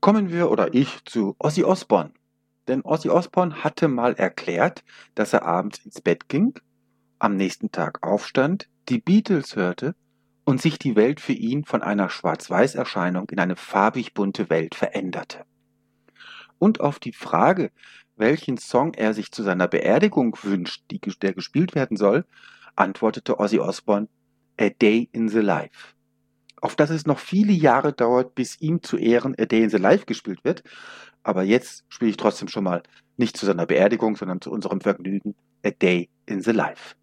Kommen wir oder ich zu Ozzy Osbourne. Denn Ozzy Osbourne hatte mal erklärt, dass er abends ins Bett ging, am nächsten Tag aufstand, die Beatles hörte und sich die Welt für ihn von einer Schwarz-Weiß-Erscheinung in eine farbig bunte Welt veränderte. Und auf die Frage, welchen Song er sich zu seiner Beerdigung wünscht, der gespielt werden soll, antwortete Ozzy Osbourne: A Day in the Life. Auf dass es noch viele Jahre dauert, bis ihm zu Ehren A Day in the Life gespielt wird. Aber jetzt spiele ich trotzdem schon mal nicht zu seiner Beerdigung, sondern zu unserem Vergnügen A Day in the Life.